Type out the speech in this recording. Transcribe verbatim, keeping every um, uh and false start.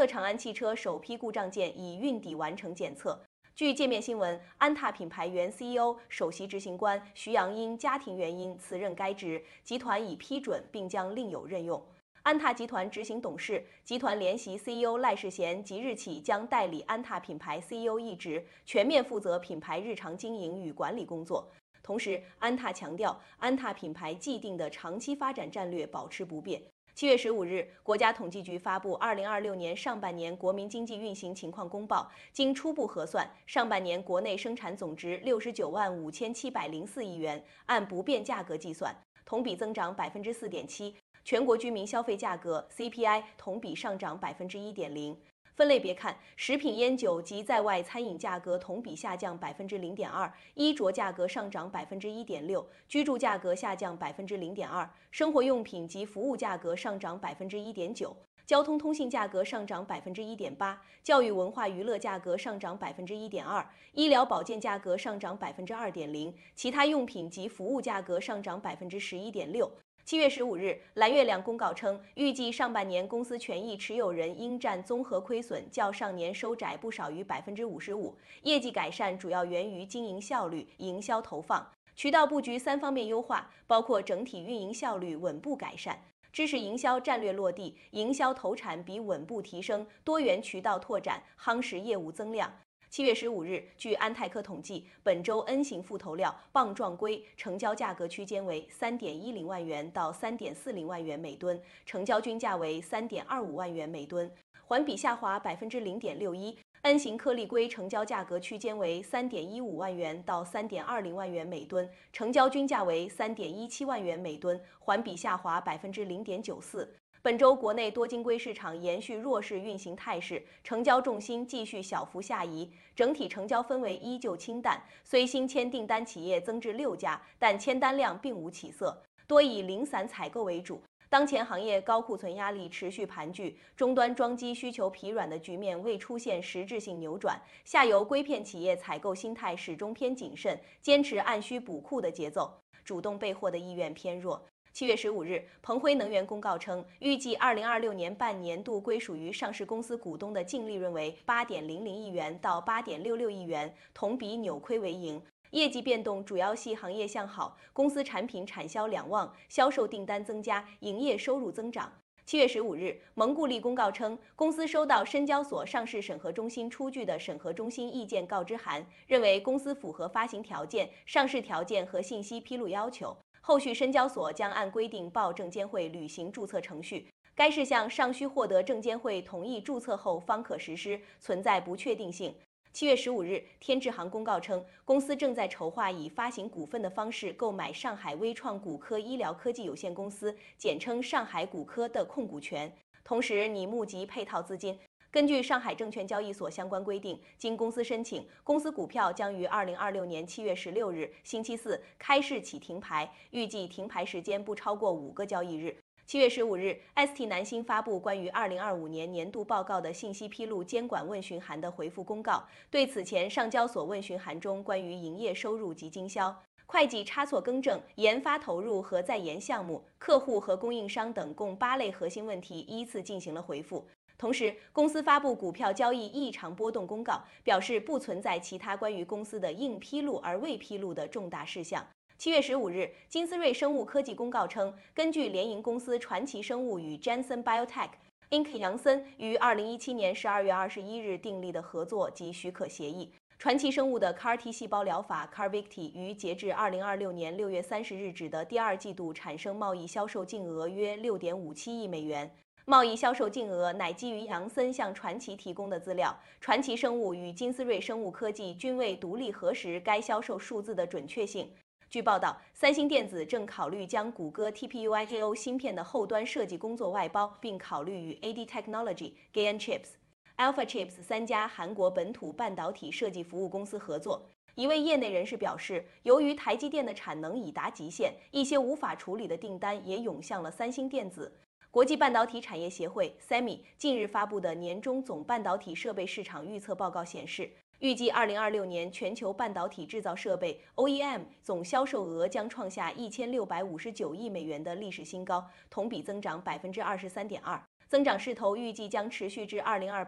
长安汽车首批故障件已运抵完成检测。据界面新闻，安踏品牌原 C E O、首席执行官徐阳因家庭原因辞任该职，集团已批准并将另有任用。安踏集团执行董事、集团联席 C E O 赖世贤即日起将代理安踏品牌 C E O 一职，全面负责品牌日常经营与管理工作。同时，安踏强调，安踏品牌既定的长期发展战略保持不变。七月十五日，国家统计局发布二零二六年上半年国民经济运行情况公报，经初步核算，上半年国内生产总值六十九万五千七百零四亿元，按不变价格计算，同比增长百分之四点七。全国居民消费价格 C P I 同比上涨百分之一点零。分类别看，食品烟酒及在外餐饮价格同比下降百分之零点二，衣着价格上涨百分之一点六，居住价格下降百分之零点二，生活用品及服务价格上涨百分之一点九，交通通信价格上涨百分之一点八，教育文化娱乐价格上涨百分之一点二，医疗保健价格上涨百分之二点零，其他用品及服务价格上涨百分之十一点六。七月十五日，蓝月亮公告称，预计上半年公司权益持有人应占综合亏损较上年收窄不少于百分之五十五，业绩改善主要源于经营效率、营销投放、渠道布局三方面优化，包括整体运营效率稳步改善、知识营销战略落地、营销投产比稳步提升、多元渠道拓展，夯实业务增量。七月十五日，据安泰科统计，本周 N 型副头料棒状龟成交价格区间为三点一零万元到三点四零万元每吨，成交均价为三点二五万元每吨，环比下滑百分之零点六一。N 型颗粒龟成交价格区间为三点一五万元到三点二零万元每吨，成交均价为三点一七万元每吨，环比下滑百分之零点九四。本周国内多晶硅市场延续弱势运行态势，成交重心继续小幅下移，整体成交氛围依旧清淡。虽新签订单企业增至六家，但签单量并无起色，多以零散采购为主。当前行业高库存压力持续盘踞，终端装机需求疲软的局面未出现实质性扭转，下游硅片企业采购心态始终偏谨慎，坚持按需补库的节奏，主动备货的意愿偏弱。七月十五日，鹏辉能源公告称，预计二零二六年半年度归属于上市公司股东的净利润为八点零零亿元到八点六六亿元，同比扭亏为盈。业绩变动主要系行业向好，公司产品产销两旺，销售订单增加，营业收入增长。七月十五日，蒙固利公告称，公司收到深交所上市审核中心出具的审核中心意见告知函，认为公司符合发行条件、上市条件和信息披露要求。后续深交所将按规定报证监会履行注册程序，该事项尚需获得证监会同意注册后方可实施，存在不确定性。七月十五日，天智行公告称，公司正在筹划以发行股份的方式购买上海微创骨科医疗科技有限公司（简称上海骨科）的控股权，同时拟募集配套资金。根据上海证券交易所相关规定，经公司申请，公司股票将于二零二六年七月十六日星期四开市起停牌，预计停牌时间不超过五个交易日。七月十五日 ，S T 南星发布关于二零二五年年度报告的信息披露监管问询函的回复公告，对此前上交所问询函中关于营业收入及经销、会计差错更正、研发投入和在研项目、客户和供应商等共八类核心问题依次进行了回复。同时，公司发布股票交易异常波动公告，表示不存在其他关于公司的应披露而未披露的重大事项。七月十五日，金斯瑞生物科技公告称，根据联营公司传奇生物与 Janssen Biotech、Inc 杨森于二零一七年十二月二十一日订立的合作及许可协议，传奇生物的 C A R T 细胞疗法 CARVYKTI 于截至二零二六年六月三十日止的第二季度产生贸易销售净额约六点五七亿美元。贸易销售净额乃基于杨森向传奇提供的资料，传奇生物与金斯瑞生物科技均未独立核实该销售数字的准确性。据报道，三星电子正考虑将谷歌 T P U I K O 芯片的后端设计工作外包，并考虑与 A D Technology、Gain Chips、Alpha Chips 三家韩国本土半导体设计服务公司合作。一位业内人士表示，由于台积电的产能已达极限，一些无法处理的订单也涌向了三星电子。国际半导体产业协会 S E M I 近日发布的年中总半导体设备市场预测报告显示，预计二零二六年全球半导体制造设备 O E M 总销售额将创下一千六百五十九亿美元的历史新高，同比增长百分之二十三点二。 增长势头预计将持续至二零二八。